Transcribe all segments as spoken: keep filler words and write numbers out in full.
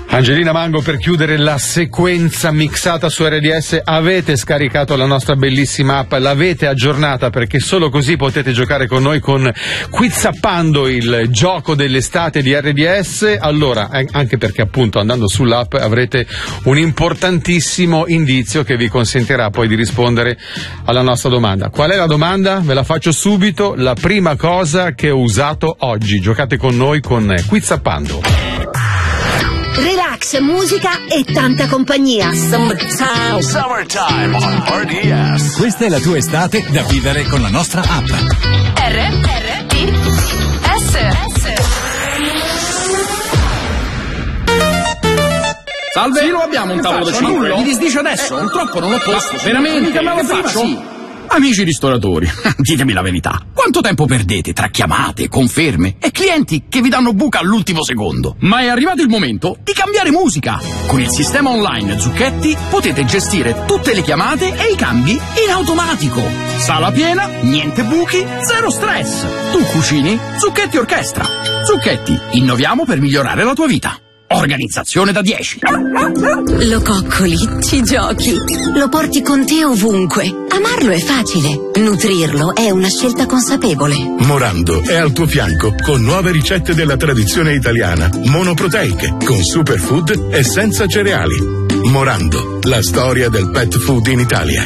Angelina Mango, per chiudere la sequenza mixata su R D S, avete scaricato la nostra bellissima app, l'avete aggiornata, perché solo così potete giocare con noi con Quizappando, il gioco dell'estate di R D S. Allora, anche perché appunto andando sull'app avrete un importantissimo indizio che vi consentirà poi di rispondere alla nostra domanda. Qual è la domanda? Ve la faccio subito. La prima cosa che ho usato oggi. Giocate con noi con Quizappando. Relax, musica e tanta compagnia. Summertime, summertime on R D S. Questa è la tua estate da vivere con la nostra app. R R D S. Salve, sì, lo abbiamo un tavolo da cinque. Mi disdice adesso? Purtroppo non l'ho posto. Veramente? Che faccio? Sì. Amici ristoratori, ditemi la verità. Quanto tempo perdete tra chiamate, conferme e clienti che vi danno buca all'ultimo secondo? Ma è arrivato il momento di cambiare musica. Con il sistema online Zucchetti potete gestire tutte le chiamate e i cambi in automatico. Sala piena, niente buchi, zero stress. Tu cucini, Zucchetti orchestra. Zucchetti, innoviamo per migliorare la tua vita. Organizzazione da dieci. Lo coccoli, ci giochi, lo porti con te ovunque. Amarlo è facile, nutrirlo è una scelta consapevole. Morando è al tuo fianco con nuove ricette della tradizione italiana, monoproteiche, con superfood e senza cereali. Morando, la storia del pet food in Italia.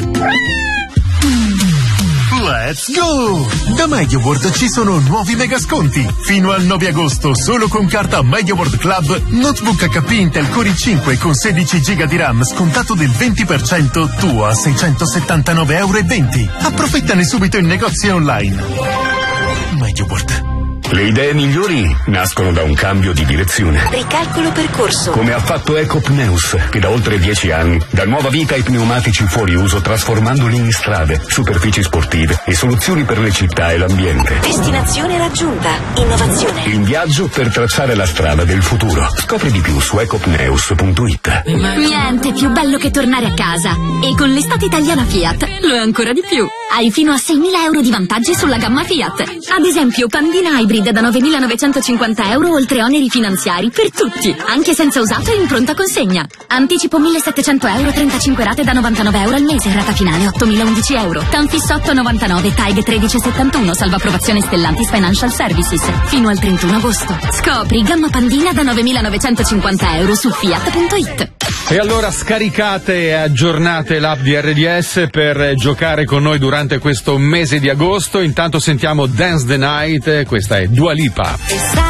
Let's go! Da MediaWorld ci sono nuovi mega sconti. Fino al nove agosto, solo con carta MediaWorld Club, notebook H P Intel Core i cinque con sedici giga di RAM scontato del venti per cento, tuo a seicentosettantanove euro e venti. Approfittane subito in negozi online. MediaWorld. Le idee migliori nascono da un cambio di direzione. Ricalcolo percorso. Come ha fatto Ecopneus, che da oltre dieci anni dà nuova vita ai pneumatici fuori uso, trasformandoli in strade, superfici sportive e soluzioni per le città e l'ambiente. Destinazione raggiunta. Innovazione. In viaggio per tracciare la strada del futuro. Scopri di più su ecopneus punto it. Niente più bello che tornare a casa. E con l'estate italiana Fiat lo è ancora di più. Hai fino a seimila euro di vantaggi sulla gamma Fiat. Ad esempio, Pandina Hybrid da novemilanovecentocinquanta euro oltre oneri finanziari per tutti, anche senza usato e in pronta consegna. Anticipo millesettecento euro, trentacinque rate da novantanove euro al mese, rata finale ottomilaundici euro. Tanfis otto novantanove, T A G tredici settantuno, salva approvazione Stellantis Financial Services. Fino al trentuno agosto. Scopri gamma Pandina da novemilanovecentocinquanta euro su fiat punto it. E allora scaricate e aggiornate l'app di R D S per giocare con noi durante questo mese di agosto. Intanto sentiamo Dance the Night, questa è Dua Lipa.